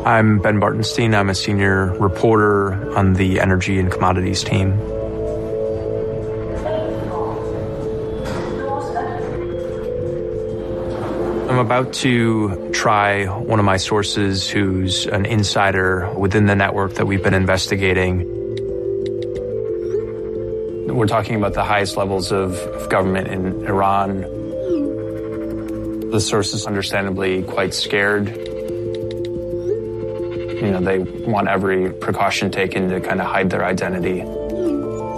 I'm Ben Bartenstein. I'm a senior reporter on the energy and commodities team. I'm about to try one of my sources who's an insider within the network that we've been investigating. We're talking about the highest levels of government in Iran. The source is understandably quite scared. They want every precaution taken to kind of hide their identity.